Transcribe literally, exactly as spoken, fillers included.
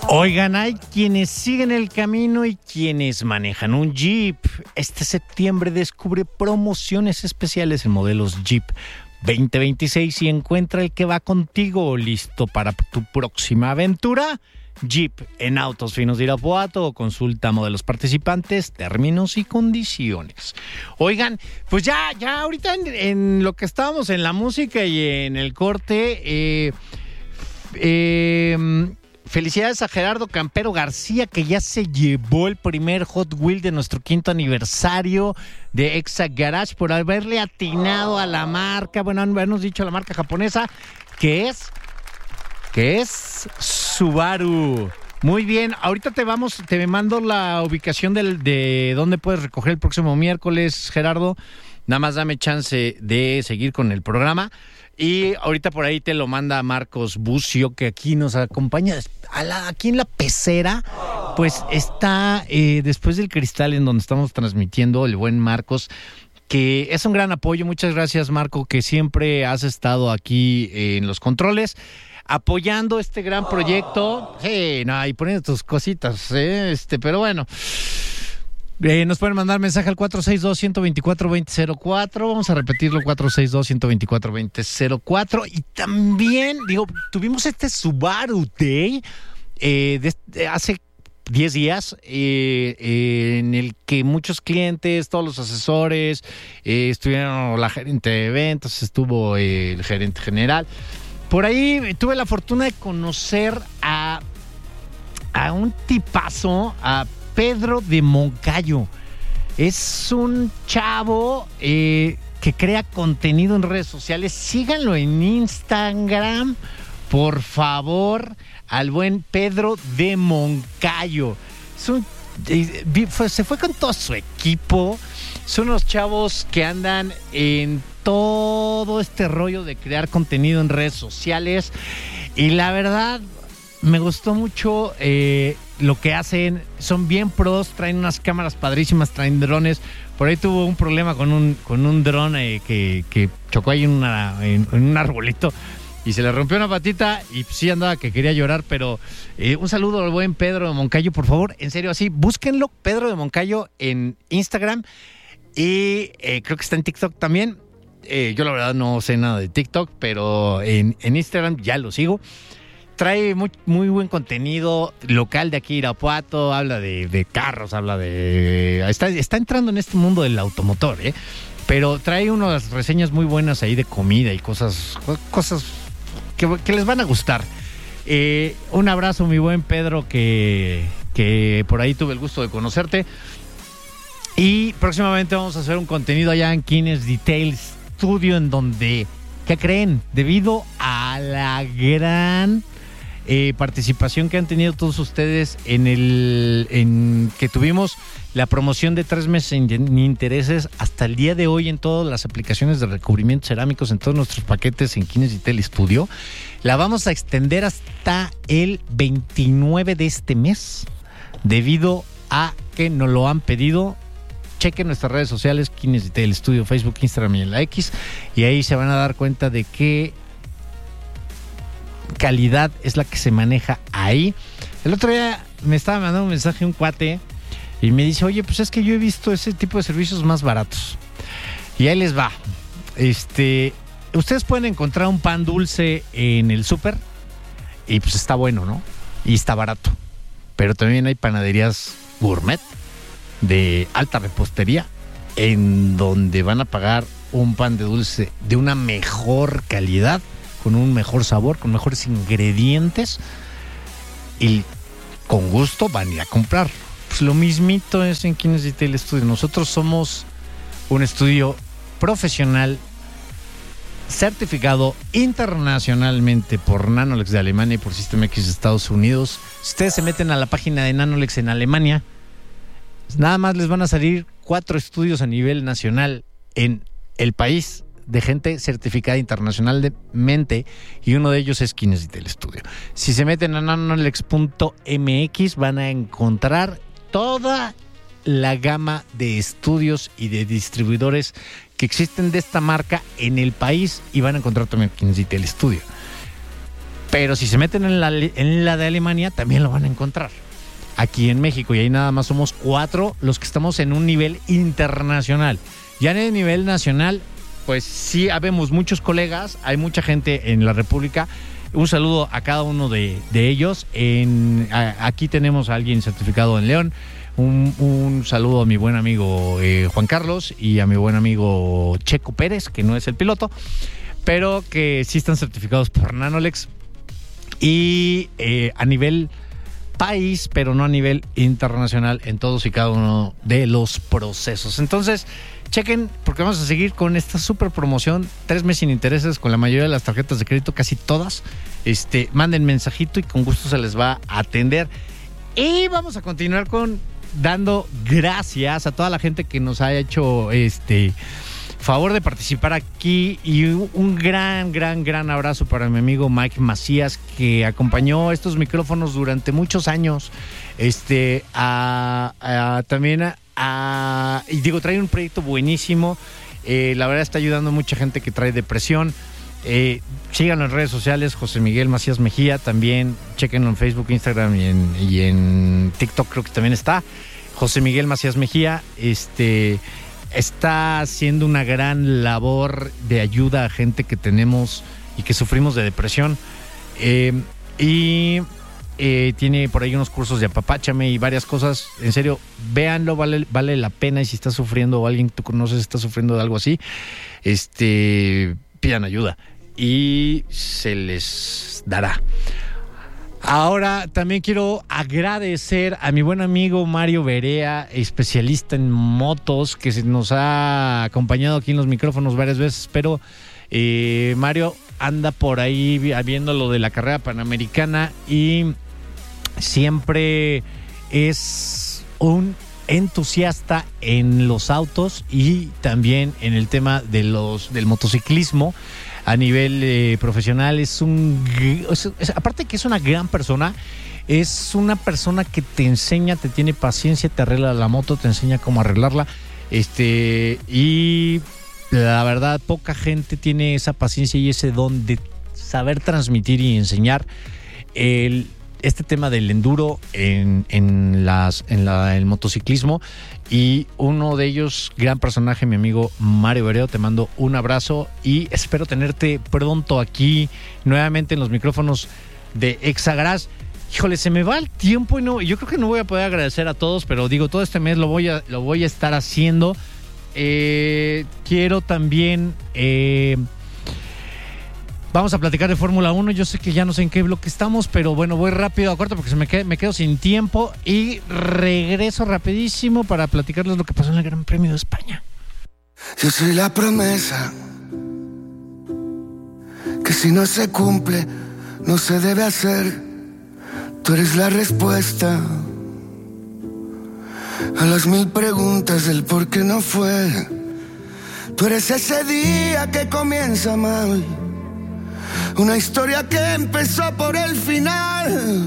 Oigan, hay quienes siguen el camino y quienes manejan un Jeep. Este septiembre descubre promociones especiales en modelos Jeep veinte veintiséis y encuentra el que va contigo. ¿Listo para tu próxima aventura? Jeep en Autos Finos de Irapuato. Consulta modelos participantes, términos y condiciones. Oigan, pues ya, ya ahorita en, en lo que estábamos en la música y en el corte, eh, eh, felicidades a Gerardo Campero García, que ya se llevó el primer Hot Wheel de nuestro quinto aniversario de Exa Garage por haberle atinado a la marca, bueno, habernos dicho la marca japonesa, que es, que es Subaru. Muy bien, ahorita te vamos, te mando la ubicación del, de dónde puedes recoger el próximo miércoles, Gerardo. Nada más dame chance de seguir con el programa. Y ahorita por ahí te lo manda Marcos Bucio, que aquí nos acompaña. A la, aquí en la pecera, pues está eh, después del cristal en donde estamos transmitiendo, el buen Marcos, que es un gran apoyo. Muchas gracias, Marco, que siempre has estado aquí eh, en los controles, apoyando este gran proyecto. Sí, no, y poniendo tus cositas, ¿eh? este, pero bueno. Eh, nos pueden mandar mensaje al cuatro seis dos, uno dos cuatro, dos cero cero cuatro. Vamos a repetirlo, cuatro seis dos, uno dos cuatro, dos cero cero cuatro. Y también, digo, tuvimos este Subaru Day eh, de, de hace diez días eh, eh, en el que muchos clientes, todos los asesores, eh, estuvieron la gerente de eventos, estuvo eh, el gerente general. Por ahí tuve la fortuna de conocer a, a un tipazo, a Pedro de Moncayo. Es un chavo eh, que crea contenido en redes sociales. Síganlo en Instagram, por favor, al buen Pedro de Moncayo. Es un, eh, se fue con todo su equipo. Son unos chavos que andan en todo este rollo de crear contenido en redes sociales. Y la verdad, me gustó mucho eh, lo que hacen. Son bien pros, traen unas cámaras padrísimas, traen drones. Por ahí tuvo un problema con un con un dron eh, que, que chocó ahí en, una, en, en un arbolito y se le rompió una patita y sí andaba que quería llorar, pero eh, un saludo al buen Pedro de Moncayo, por favor, en serio, así, búsquenlo, Pedro de Moncayo en Instagram y eh, creo que está en TikTok también. Eh, yo la verdad no sé nada de TikTok, pero en, en Instagram ya lo sigo. Trae muy, muy buen contenido local de aquí, Irapuato, habla de, de carros, habla de... Está, está entrando en este mundo del automotor, ¿eh? Pero trae unas reseñas muy buenas ahí de comida y cosas, cosas que, que les van a gustar. Eh, un abrazo, mi buen Pedro, que, que por ahí tuve el gusto de conocerte. Y próximamente vamos a hacer un contenido allá en Kines Detail Studio, en donde, ¿qué creen? Debido a la gran... Eh, participación que han tenido todos ustedes en el en que tuvimos la promoción de tres meses sin intereses hasta el día de hoy en todas las aplicaciones de recubrimientos cerámicos, en todos nuestros paquetes en Kines Detail Studio. La vamos a extender hasta el veintinueve de este mes, debido a que nos lo han pedido. Chequen nuestras redes sociales, Kines Detail Studio, Facebook, Instagram y en la X, y ahí se van a dar cuenta de que calidad es la que se maneja ahí. El otro día me estaba mandando un mensaje un cuate y me dice, oye, pues es que yo he visto ese tipo de servicios más baratos. Y ahí les va. Este, ustedes pueden encontrar un pan dulce en el súper y pues está bueno, ¿no? Y está barato. Pero también hay panaderías gourmet de alta repostería en donde van a pagar un pan de dulce de una mejor calidad, con un mejor sabor, con mejores ingredientes y con gusto van a ir a comprar. Pues lo mismito es en Kines Detail Studio. Nosotros somos un estudio profesional certificado internacionalmente por Nanolex de Alemania y por System X de Estados Unidos. Si ustedes se meten a la página de Nanolex en Alemania, nada más les van a salir cuatro estudios a nivel nacional en el país de gente certificada internacionalmente, y uno de ellos es Kines Detail Studio. Si se meten a nanolex punto m x van a encontrar toda la gama de estudios y de distribuidores que existen de esta marca en el país, y van a encontrar también Kines Detail Studio. Pero si se meten en la, en la de Alemania, también lo van a encontrar aquí en México. Y ahí nada más somos cuatro los que estamos en un nivel internacional. Ya en el nivel nacional, pues sí, habemos muchos colegas, hay mucha gente en la República. Un saludo a cada uno de, de ellos. En, a, aquí tenemos a alguien certificado en León. Un, un saludo a mi buen amigo eh, Juan Carlos y a mi buen amigo Checo Pérez, que no es el piloto, pero que sí están certificados por Nanolex. Y eh, a nivel país, pero no a nivel internacional, en todos y cada uno de los procesos. Entonces, chequen, porque vamos a seguir con esta super promoción, tres meses sin intereses con la mayoría de las tarjetas de crédito, casi todas. Este, manden mensajito y con gusto se les va a atender. Y vamos a continuar con dando gracias a toda la gente que nos ha hecho este favor de participar aquí, y un gran, gran, gran abrazo para mi amigo Mike Macías, que acompañó estos micrófonos durante muchos años. Este, a, a, también a, a, y digo, trae un proyecto buenísimo. Eh, la verdad está ayudando a mucha gente que trae depresión. Eh, síganlo en redes sociales, José Miguel Macías Mejía, también chequenlo en Facebook, Instagram y en, y en TikTok, creo que también está José Miguel Macías Mejía. Este está haciendo una gran labor de ayuda a gente que tenemos y que sufrimos de depresión, eh, y eh, tiene por ahí unos cursos de apapáchame y varias cosas. En serio, véanlo, vale, vale la pena. Y si estás sufriendo o alguien que tú conoces está sufriendo de algo así, este, pidan ayuda y se les dará. Ahora también quiero agradecer a mi buen amigo Mario Berea, especialista en motos, que nos ha acompañado aquí en los micrófonos varias veces, pero eh, Mario anda por ahí viendo lo de la carrera panamericana y siempre es un entusiasta en los autos y también en el tema de los del motociclismo a nivel eh, profesional. Es un es, es, aparte que es una gran persona, es una persona que te enseña, te tiene paciencia, te arregla la moto, te enseña cómo arreglarla, este y la verdad poca gente tiene esa paciencia y ese don de saber transmitir y enseñar el este tema del enduro en, en, las, en la, el motociclismo. Y uno de ellos, gran personaje, mi amigo Mario Bereo, te mando un abrazo y espero tenerte pronto aquí nuevamente en los micrófonos de Exagarage. Híjole, se me va el tiempo y no, yo creo que no voy a poder agradecer a todos, pero digo, todo este mes lo voy a, lo voy a estar haciendo. Eh, quiero también... Eh, Vamos a platicar de Fórmula uno. Yo sé que ya no sé en qué bloque estamos, pero bueno, voy rápido a corto porque se me, qued, me quedo sin tiempo y regreso rapidísimo para platicarles lo que pasó en el Gran Premio de España. Yo soy la promesa que si no se cumple no se debe hacer. Tú eres la respuesta a las mil preguntas del por qué no fue. Tú eres ese día que comienza mal, una historia que empezó por el final.